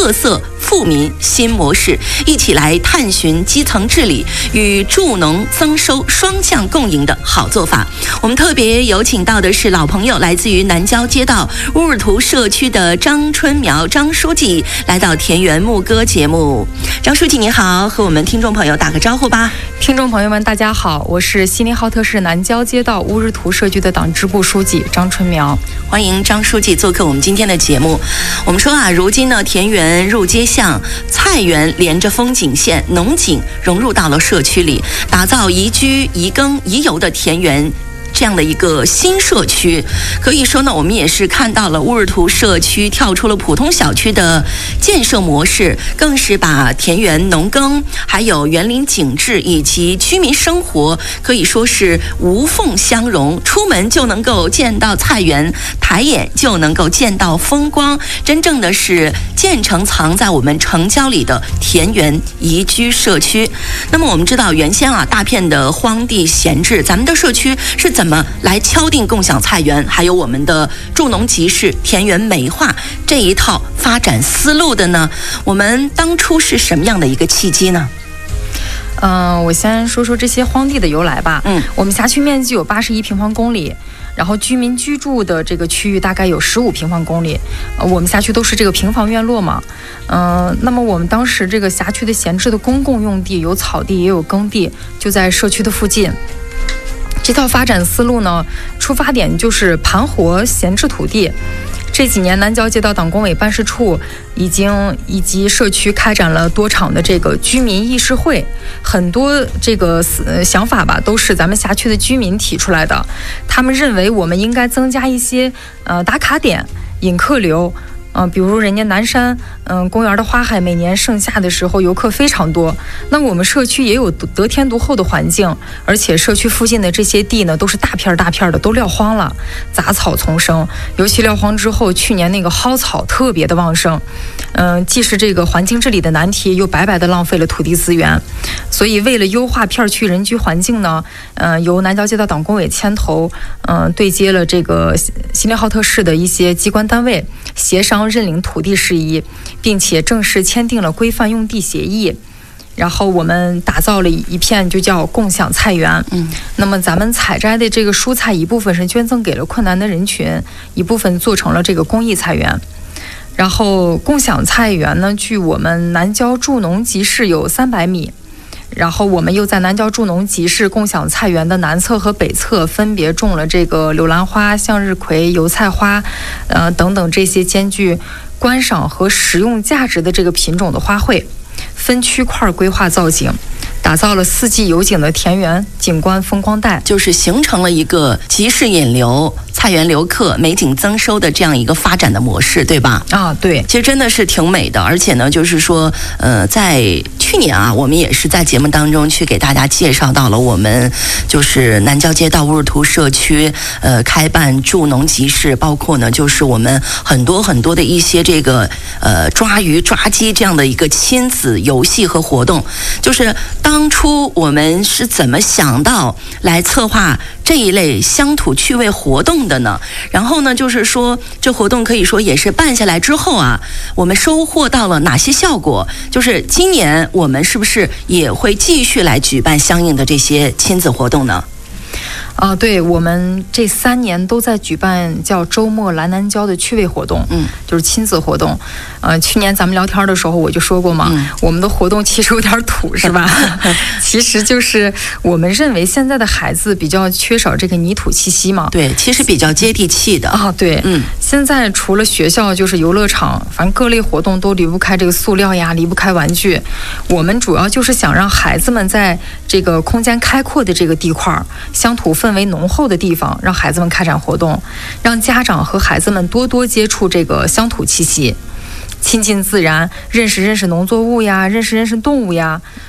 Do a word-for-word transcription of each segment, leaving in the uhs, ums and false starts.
特色富民新模式，一起来探寻基层治理与助农增收双向共赢的好做法。我们特别有请到的是老朋友，来自于南郊街道乌尔图社区的张春苗张书记，来到田园牧歌节目。张书记你好，和我们听众朋友打个招呼吧。 听众朋友们大家好，我是锡林浩特市南郊街道乌日图社区的党支部书记张春苗， 欢迎张书记做客我们今天的节目。我们说啊，如今呢，田园入街巷，菜园连着风景线，农景融入到了社区里，打造宜居宜耕宜游的田园这样的一个新社区。可以说呢，我们也是看到了乌尔图社区跳出了普通小区的建设模式，更是把田园农耕还有园林景致以及居民生活可以说是无缝相融，出门就能够见到菜园，抬眼就能够见到风光，真正的是建成藏在我们城郊里的田园宜居社区。那么我们知道原先啊大片的荒地闲置，咱们的社区是怎么来敲定共享菜园还有我们的助农集市田园美化这一套发展思路的呢？我们当初是什么样的一个契机呢？ 嗯、呃，我先说说这些荒地的由来吧。 嗯， 我们辖区面积有八十一平方公里，然后居民居住的这个区域大概有十五平方公里。呃，我们辖区都是这个平房院落嘛。嗯、呃，那么我们当时这个辖区的闲置的公共用地有草地也有耕地，就在社区的附近。这套发展思路呢，出发点就是盘活闲置土地。这几年南郊街道党工委办事处已经以及社区开展了多场的这个居民议事会，很多这个想法吧都是咱们辖区的居民提出来的。他们认为我们应该增加一些呃打卡点，引客流。嗯、呃，比如人家南山，嗯、呃，公园的花海，每年盛夏的时候游客非常多。那我们社区也有得天独厚的环境，而且社区附近的这些地呢，都是大片大片的，都撂荒了，杂草丛生。尤其撂荒之后，去年那个蒿草特别的旺盛，嗯、呃，既是这个环境治理的难题，又白白的浪费了土地资源。所以，为了优化片区人居环境呢，嗯、呃，由南郊街道党工委牵头，嗯、呃，对接了这个锡林浩特市的一些机关单位，协商认领土地事宜，并且正式签订了规范用地协议。然后我们打造了一片就叫共享菜园。嗯，那么咱们采摘的这个蔬菜一部分是捐赠给了困难的人群，一部分做成了这个公益菜园。然后共享菜园呢，距我们南郊助农集市有三百米。然后我们又在南郊助农集市共享菜园的南侧和北侧分别种了这个柳兰花、向日葵、油菜花，呃等等这些兼具观赏和实用价值的这个品种的花卉，分区块规划造景，打造了四季有景的田园景观风光带， 就是形成了一个集市引流、菜园留客、美景增收的这样一个发展的模式，对吧？ 啊，对， 其实真的是挺美的。而且呢，就是说，呃，在去年啊，我们也是在节目当中去给大家介绍到了我们就是南郊街道乌尔图社区呃开办助农集市，包括呢就是我们很多很多的一些这个呃抓鱼抓鸡这样的一个亲子游戏和活动。就是当初我们是怎么想到来策划这一类乡土趣味活动的呢？然后呢，就是说这活动可以说也是办下来之后啊，我们收获到了哪些效果？就是今年我们是不是也会继续来举办相应的这些亲子活动呢？ 啊、呃，对，我们这三年都在举办叫周末来南郊的趣味活动，嗯，就是亲子活动。呃，去年咱们聊天的时候我就说过嘛，嗯、我们的活动其实有点土，是吧？其实就是我们认为现在的孩子比较缺少这个泥土气息嘛。 对，其实比较接地气的啊。对，嗯，现在除了学校就是游乐场，反正各类活动都离不开这个塑料呀，离不开玩具。我们主要就是想让孩子们在这个空间开阔的这个地块，乡土氛围浓厚的地方，让孩子们开展活动，让家长和孩子们多多接触这个乡土气息，亲近自然，认识认识农作物呀，认识认识动物呀。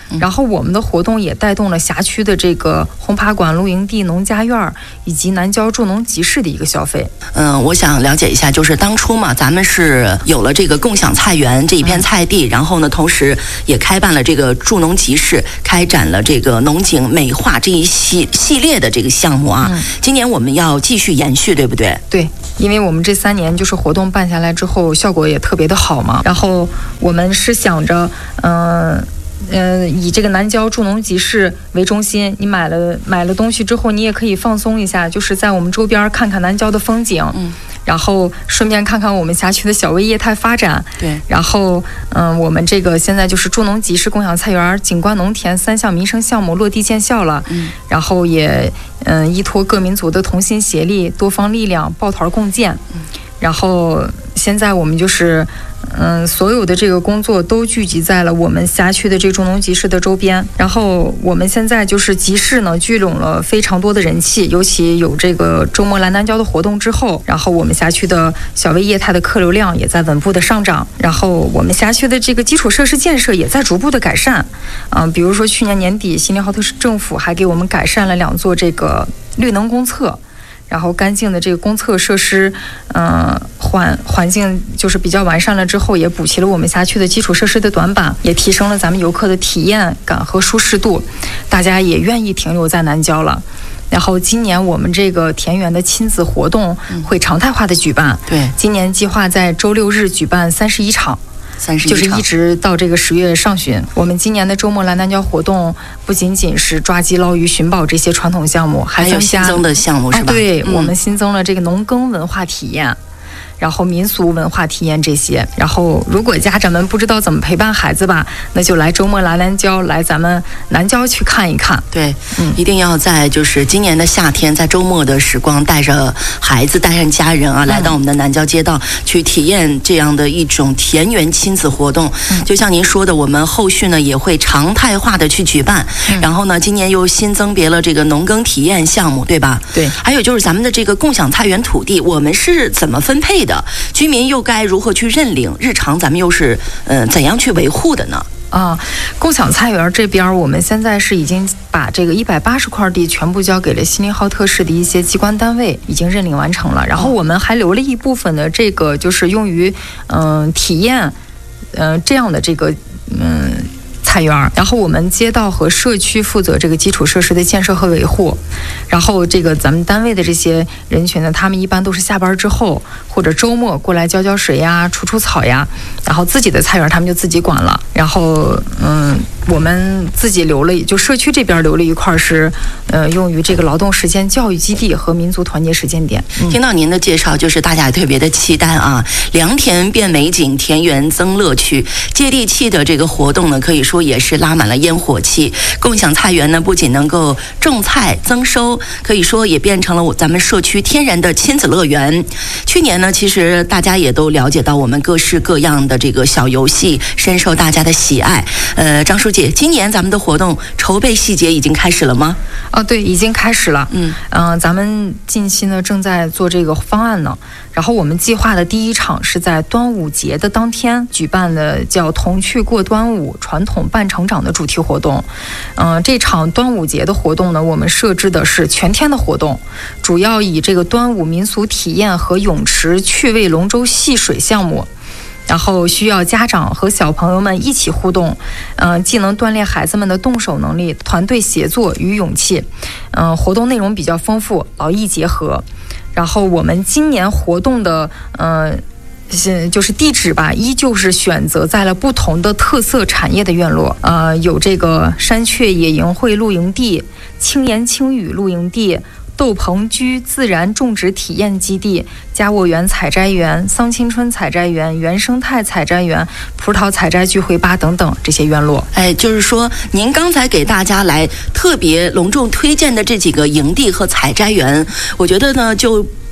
然后我们的活动也带动了辖区的这个红爬馆、露营地、农家院以及南郊助农集市的一个消费。 嗯，我想了解一下，就是当初嘛，咱们是有了这个共享菜园这一片菜地，嗯、然后呢，同时也开办了这个助农集市，开展了这个农景美化这一系系列的这个项目啊。嗯、今年我们要继续延续，对不对？ 对，因为我们这三年就是活动办下来之后，效果也特别的好嘛。然后我们是想着，嗯、呃。呃，以这个南郊助农集市为中心，你买了买了东西之后，你也可以放松一下，就是在我们周边看看南郊的风景，嗯，然后顺便看看我们辖区的小微业态发展， 对， 然后嗯、呃，我们这个现在就是助农集市、共享菜园、景观农田三项民生项目落地见效了，嗯，然后也嗯、呃、依托各民族的同心协力、多方力量，抱团共建，嗯，然后现在我们就是。嗯，所有的这个工作都聚集在了我们辖区的这个助农集市的周边。然后我们现在就是集市呢，聚拢了非常多的人气，尤其有这个周末来南郊的活动之后，然后我们辖区的小微业态的客流量也在稳步的上涨。然后我们辖区的这个基础设施建设也在逐步的改善。嗯、呃，比如说去年年底，锡林浩特市政府还给我们改善了两座这个绿能公厕。然后干净的这个公厕设施，嗯、呃，环环境就是比较完善了之后，也补齐了我们辖区的基础设施的短板，也提升了咱们游客的体验感和舒适度，大家也愿意停留在南郊了。然后今年我们这个田园的亲子活动会常态化的举办， 对、嗯， 今年计划在周六日举办三十一场。就是一直到这个十月上旬，我们今年的周末来南郊活动不仅仅是抓鸡、捞鱼、寻宝这些传统项目，还有新增的项目是吧？ 啊、对、 嗯， 我们新增了这个农耕文化体验。然后民俗文化体验这些，然后如果家长们不知道怎么陪伴孩子吧，那就来周末来南郊，来咱们南郊去看一看。 对，嗯，一定要在就是今年的夏天，在周末的时光，带着孩子，带上家人啊，来到我们的南郊街道、嗯、去体验这样的一种田园亲子活动。嗯、就像您说的，我们后续呢也会常态化的去举办。嗯、然后呢，今年又新增别了这个农耕体验项目，对吧？ 对。 还有就是咱们的这个共享菜园土地，我们是怎么分配的？居民又该如何去认领？日常咱们又是呃怎样去维护的呢？ 啊，共享菜园这边，我们现在是已经把这个一百八十块地全部交给了锡林浩特市的一些机关单位，已经认领完成了。然后我们还留了一部分的这个，就是用于嗯、呃、体验，嗯、呃、这样的这个嗯。菜园，然后我们街道和社区负责这个基础设施的建设和维护，然后这个咱们单位的这些人群呢，他们一般都是下班之后或者周末过来浇浇水呀、除除草呀，然后自己的菜园他们就自己管了。然后嗯，我们自己留了，就社区这边留了一块是呃用于这个劳动实践教育基地和民族团结实践点。 嗯、听到您的介绍，就是大家也特别的期待啊，良田变美景，田园增乐趣，接地气的这个活动呢，可以说也是拉满了烟火气。共享菜园呢，不仅能够种菜增收，可以说也变成了咱们社区天然的亲子乐园。去年呢，其实大家也都了解到我们各式各样的这个小游戏深受大家的喜爱。呃，张书记，今年咱们的活动筹备细节已经开始了吗？ 哦，对，已经开始了。嗯嗯、呃，咱们近期呢正在做这个方案呢。然后我们计划的第一场是在端午节的当天举办的，叫“童趣过端午，传统伴成长”的主题活动。嗯、呃，这场端午节的活动呢，我们设置的是全天的活动，主要以这个端午民俗体验和泳池趣味龙舟戏水项目。然后需要家长和小朋友们一起互动，嗯、呃，既能锻炼孩子们的动手能力、团队协作与勇气。嗯、呃，活动内容比较丰富，劳逸结合。然后我们今年活动的，呃。是就是地址吧，依旧是选择在了不同的特色产业的院落，呃，有这个山雀野营会露营地、青言青语露营地、豆棚居自然种植体验基地、家沃园采摘园、桑青春采摘园、原生态采摘园、葡萄采摘聚会吧等等这些院落。 哎，就是说您刚才给大家来特别隆重推荐的这几个营地和采摘园，我觉得呢就不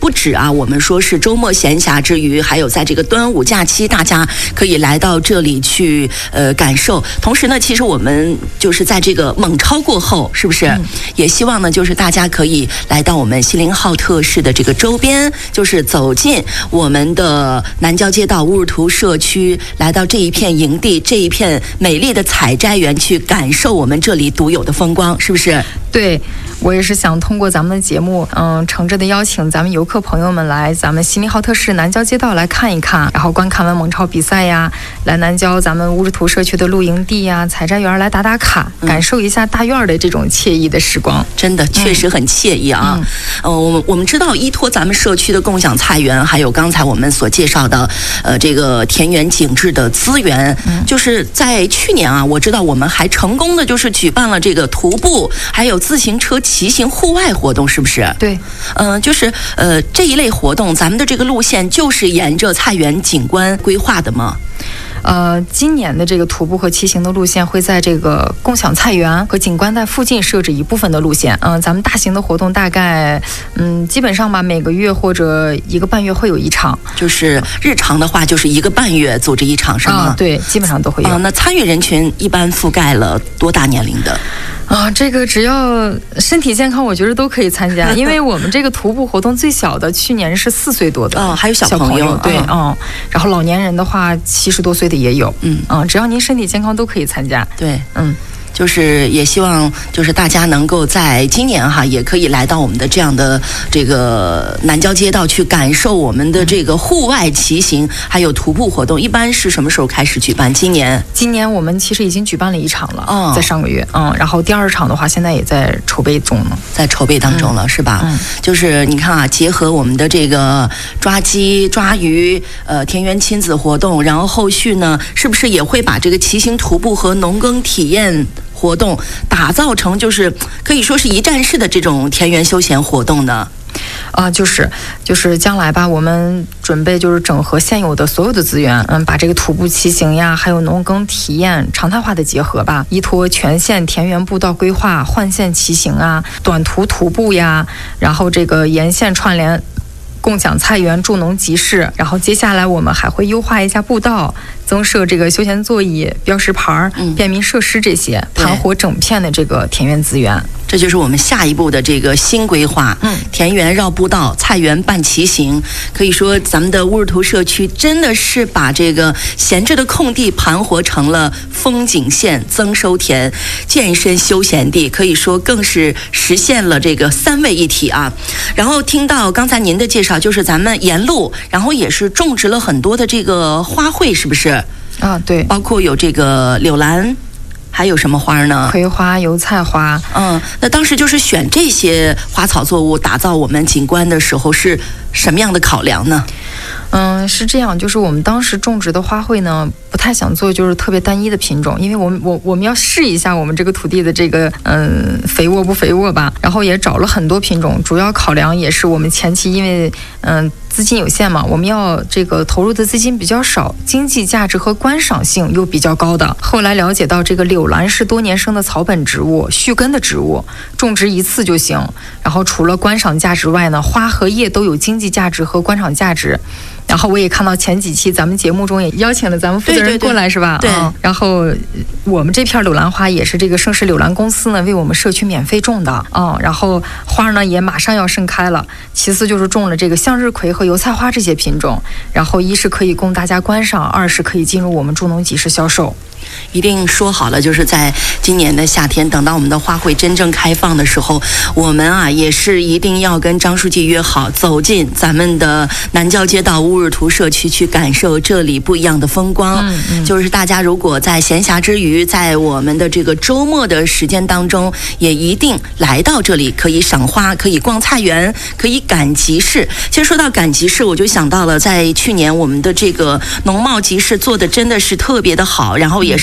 不止啊，我们说是周末闲暇之余，还有在这个端午假期，大家可以来到这里去呃感受。同时呢，其实我们就是在这个猛超过后，是不是、嗯、也希望呢，就是大家可以来到我们锡林浩特市的这个周边，就是走进我们的南郊街道乌日图社区，来到这一片营地，这一片美丽的采摘园，去感受我们这里独有的风光，是不是？ 对，我也是想通过咱们的节目，嗯，诚挚的邀请咱们游客朋友们来咱们锡林浩特市南郊街道来看一看，然后观看完猛超比赛呀，来南郊咱们乌日图社区的露营地呀、采摘园来打打卡，嗯、感受一下大院的这种惬意的时光。 真的，确实很惬意啊。嗯，呃，我们我们知道，依托咱们社区的共享菜园，还有刚才我们所介绍的，呃，这个田园景致的资源，嗯、就是在去年啊，我知道我们还成功的就是举办了这个徒步，还有自行车骑行户外活动，是不是？ 对， 嗯、呃，就是呃这一类活动，咱们的这个路线就是沿着菜园景观规划的吗？ 呃，今年的这个徒步和骑行的路线会在这个共享菜园和景观带附近设置一部分的路线。嗯、呃，咱们大型的活动大概，嗯，基本上吧，每个月或者一个半月会有一场。就是日常的话，就是一个半月组织一场，是吗？ 啊，对，基本上都会有。 啊，那参与人群一般覆盖了多大年龄的？ 啊，这个只要身体健康，我觉得都可以参加，因为我们这个徒步活动最小的去年是四岁多的， 哦，还有小朋友， 小朋友对，嗯、哦，然后老年人的话七十多岁的也有，嗯，啊、嗯，只要您身体健康都可以参加， 对，嗯。就是也希望，就是大家能够在今年哈，也可以来到我们的这样的这个南郊街道去感受我们的这个户外骑行，还有徒步活动。一般是什么时候开始举办？今年？ 今年我们其实已经举办了一场了，哦、在上个月，嗯，然后第二场的话，现在也在筹备中呢， 在筹备当中了，嗯、是吧？嗯，就是你看啊，结合我们的这个抓鸡、抓鱼，呃，田园亲子活动，然后后续呢，是不是也会把这个骑行、徒步和农耕体验活动打造成就是可以说是一站式的这种田园休闲活动呢？ 啊、呃，就是就是将来吧，我们准备就是整合现有的所有的资源，嗯，把这个徒步骑行呀，还有农耕体验常态化的结合吧，依托全县田园步道规划、换线骑行啊、短途徒步呀，然后这个沿线串联共享菜园、助农集市，然后接下来我们还会优化一下步道，增设这个休闲座椅、标识牌、嗯、便民设施这些，盘活整片的这个田园资源。 这就是我们下一步的这个新规划，嗯，田园绕步道，菜园伴骑行。可以说，咱们的乌日图社区真的是把这个闲置的空地盘活成了风景线、增收田、健身休闲地，可以说更是实现了这个三位一体啊。然后听到刚才您的介绍，就是咱们沿路，然后也是种植了很多的这个花卉，是不是？ 啊，对， 包括有这个柳兰。还有什么花呢？ 葵花、油菜花。 嗯，那当时就是选这些花草作物打造我们景观的时候，是什么样的考量呢？ 嗯，是这样，就是我们当时种植的花卉呢，不太想做就是特别单一的品种，因为我们我我们要试一下我们这个土地的这个嗯肥沃不肥沃吧，然后也找了很多品种，主要考量也是我们前期因为嗯资金有限嘛，我们要这个投入的资金比较少，经济价值和观赏性又比较高的。后来了解到这个柳兰是多年生的草本植物，蓄根的植物，种植一次就行。然后除了观赏价值外呢，花和叶都有经济价值和观赏价值。然后我也看到前几期咱们节目中也邀请了咱们负责人过来，是吧？ 对。 嗯、然后我们这片柳兰花也是这个盛世柳兰公司呢为我们社区免费种的，嗯，然后花呢也马上要盛开了。其次就是种了这个向日葵和油菜花这些品种，然后一是可以供大家观赏，二是可以进入我们助农集市销售。 一定说好了，就是在今年的夏天，等到我们的花卉真正开放的时候，我们啊也是一定要跟张书记约好，走进咱们的南郊街道乌日图社区，去感受这里不一样的风光。嗯嗯，就是大家如果在闲暇之余，在我们的这个周末的时间当中，也一定来到这里，可以赏花，可以逛菜园，可以赶集市。其实说到赶集市，我就想到了在去年我们的这个农贸集市做的真的是特别的好，然后也是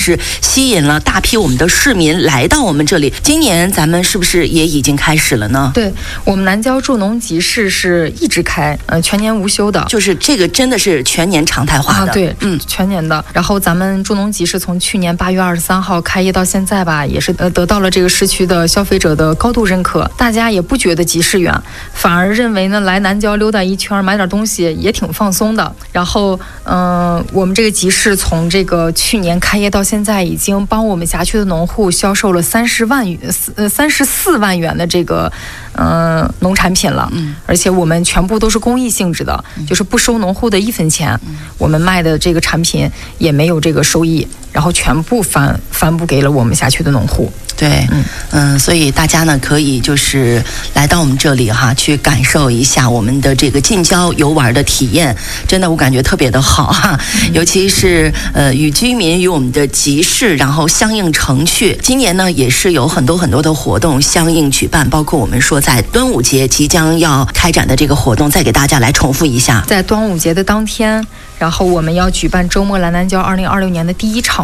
是吸引了大批我们的市民来到我们这里。今年咱们是不是也已经开始了呢？ 对，我们南郊助农集市是一直开，呃，全年无休的， 就是这个真的是全年常态化的。 啊、对， 嗯， 全年的。然后咱们助农集市从去年八月二十三号开业到现在吧，也是呃得到了这个市区的消费者的高度认可，大家也不觉得集市远，反而认为呢来南郊溜达一圈买点东西也挺放松的。然后嗯、呃，我们这个集市从这个去年开业到现在，已经帮我们辖区的农户销售了三十万元呃三十四万元的这个嗯、呃、农产品了，嗯，而且我们全部都是公益性质的，嗯、就是不收农户的一分钱，嗯、我们卖的这个产品也没有这个收益，然后全部返返补给了我们辖区的农户。 对，嗯嗯，所以大家呢可以就是来到我们这里哈，去感受一下我们的这个近郊游玩的体验，真的我感觉特别的好哈，嗯、尤其是呃与居民与我们的集市然后相映成趣。今年呢也是有很多很多的活动相应举办，包括我们说在端午节即将要开展的这个活动，再给大家来重复一下。 在端午节的当天，然后我们要举办周末来南郊二零二六年的第一场